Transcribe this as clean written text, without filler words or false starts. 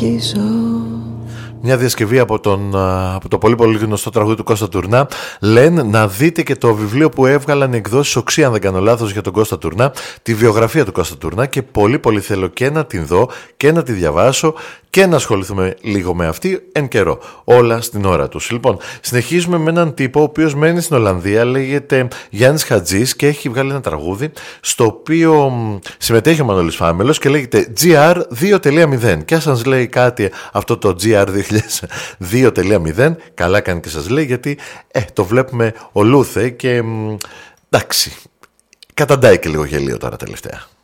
Μια διασκευή από το πολύ πολύ γνωστό τραγούδι του Κώστα Τουρνά. Λένε να δείτε και το βιβλίο που έβγαλαν οι εκδόσεις Οξύ, αν δεν κάνω λάθος, για τον Κώστα Τουρνά, τη βιογραφία του Κώστα Τουρνά, και πολύ πολύ θέλω και να την δω και να τη διαβάσω και να ασχοληθούμε λίγο με αυτή εν καιρό. Όλα στην ώρα τους. Λοιπόν, συνεχίζουμε με έναν τύπο ο οποίος μένει στην Ολλανδία, λέγεται Γιάννης Χατζής και έχει βγάλει ένα τραγούδι στο οποίο συμμετέχει ο Μανώλης Φάμελος και λέγεται GR 2.0. Και αν σας λέει κάτι αυτό το GR 2.0, καλά κάνει και σας λέει, γιατί το βλέπουμε ολούθε και εντάξει, καταντάει και λίγο γελίο τώρα τελευταία.